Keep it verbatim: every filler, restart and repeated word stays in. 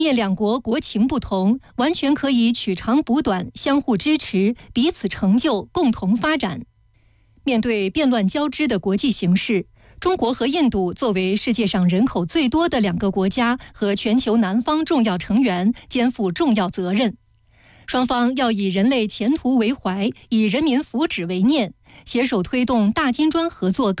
念两国国情不同，完全可以取长补短，相互支持，彼此成就，共同发展。面对变乱交织的国际形势，中国和印度作为世界上人口最多的两个国家和全球南方重要成员，肩负重要责任。双方要以人类前途为怀，以人民福祉为念，携手推动大金砖合作高